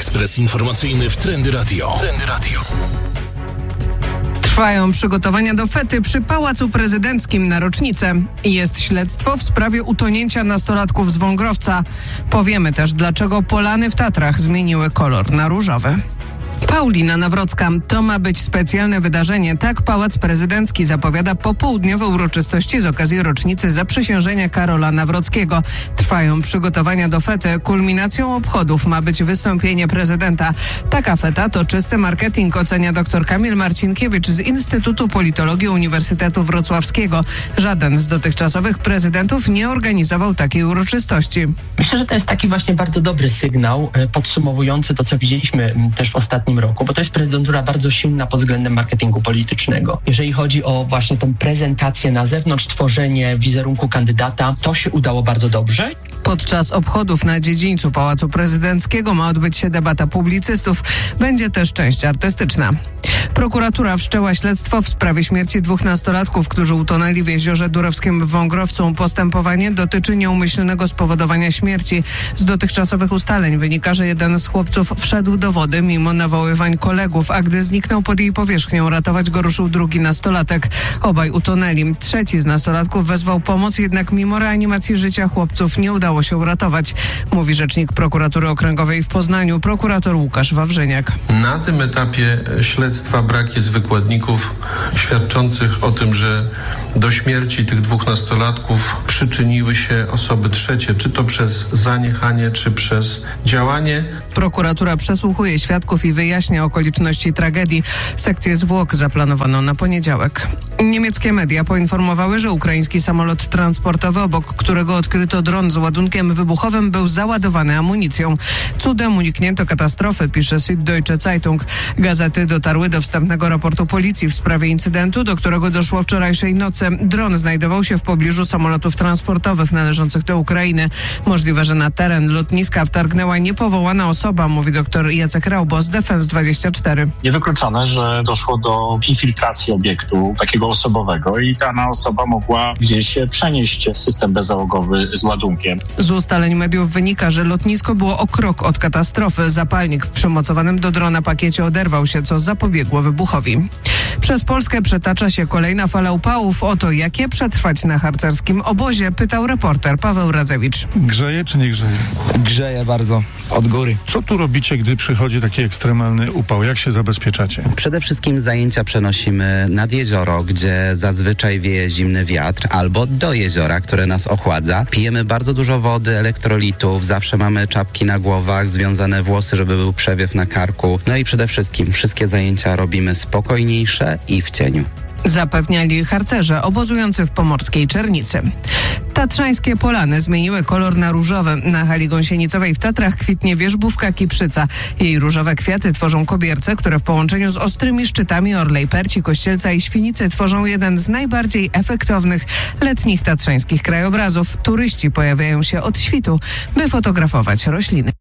Ekspres informacyjny w Trendy Radio. Trwają przygotowania do fety przy Pałacu Prezydenckim na rocznicę. Jest śledztwo w sprawie utonięcia nastolatków z Wągrowca. Powiemy też, dlaczego polany w Tatrach zmieniły kolor na różowy. Paulina Nawrocka. To ma być specjalne wydarzenie. Tak Pałac Prezydencki zapowiada popołudniowe uroczystości z okazji rocznicy zaprzysiężenia Karola Nawrockiego. Trwają przygotowania do fety. Kulminacją obchodów ma być wystąpienie prezydenta. Taka feta to czysty marketing, ocenia dr Kamil Marcinkiewicz z Instytutu Politologii Uniwersytetu Wrocławskiego. Żaden z dotychczasowych prezydentów nie organizował takiej uroczystości. Myślę, że to jest taki właśnie bardzo dobry sygnał podsumowujący to, co widzieliśmy też w ostatnim roku, bo to jest prezydentura bardzo silna pod względem marketingu politycznego. Jeżeli chodzi o właśnie tą prezentację na zewnątrz, tworzenie wizerunku kandydata, to się udało bardzo dobrze. Podczas obchodów na dziedzińcu Pałacu Prezydenckiego ma odbyć się debata publicystów. Będzie też część artystyczna. Prokuratura wszczęła śledztwo w sprawie śmierci 2 nastolatków, którzy utonęli w jeziorze Durowskim w Wągrowcu. Postępowanie dotyczy nieumyślnego spowodowania śmierci. Z dotychczasowych ustaleń wynika, że jeden z chłopców wszedł do wody mimo nawoływań kolegów, a gdy zniknął pod jej powierzchnią, ratować go ruszył drugi nastolatek. Obaj utonęli. Trzeci z nastolatków wezwał pomoc, jednak mimo reanimacji życia chłopców nie udało się uratować, mówi rzecznik prokuratury okręgowej w Poznaniu, prokurator Łukasz Wawrzyniak. Na tym etapie śledztwa brak jest wykładników świadczących o tym, że do śmierci tych 2 nastolatków przyczyniły się osoby trzecie, czy to przez zaniechanie, czy przez działanie. Prokuratura przesłuchuje świadków i wyjaśnia okoliczności tragedii. Sekcję zwłok zaplanowano na poniedziałek. Niemieckie media poinformowały, że ukraiński samolot transportowy, obok którego odkryto dron z ładunkiem wybuchowym, był załadowany amunicją. Cudem uniknięto katastrofy, pisze Süddeutsche Zeitung. Gazety dotarły do wstępnego raportu policji w sprawie incydentu, do którego doszło wczorajszej nocy. Dron znajdował się w pobliżu samolotów transportowych należących do Ukrainy. Możliwe, że na teren lotniska wtargnęła niepowołana osoba, mówi dr Jacek Raubo z Defense24. Niewykluczone, że doszło do infiltracji obiektu takiego osobowego i dana osoba mogła gdzieś przenieść system bezzałogowy z ładunkiem. Z ustaleń mediów wynika, że lotnisko było o krok od katastrofy. Zapalnik w przymocowanym do drona pakiecie oderwał się, co zapobiegło wybuchowi. Przez Polskę przetacza się kolejna fala upałów. O to, jak je przetrwać na harcerskim obozie, pytał reporter Paweł Radzewicz. Grzeje czy nie grzeje? Grzeje bardzo, od góry. Co tu robicie, gdy przychodzi taki ekstremalny upał? Jak się zabezpieczacie? Przede wszystkim zajęcia przenosimy nad jezioro, gdzie zazwyczaj wieje zimny wiatr, albo do jeziora, które nas ochładza. Pijemy bardzo dużo wody, elektrolitów, zawsze mamy czapki na głowach, związane włosy, żeby był przewiew na karku. No i przede wszystkim wszystkie zajęcia robimy spokojniejsze i w cieniu. Zapewniali harcerze obozujący w pomorskiej Czernicy. Tatrzańskie polany zmieniły kolor na różowy. Na hali gąsienicowej w Tatrach kwitnie wierzbówka kiprzyca. Jej różowe kwiaty tworzą kobierce, które w połączeniu z ostrymi szczytami Orlej Perci, Kościelca i Świnicy tworzą jeden z najbardziej efektownych letnich tatrzańskich krajobrazów. Turyści pojawiają się od świtu, by fotografować rośliny.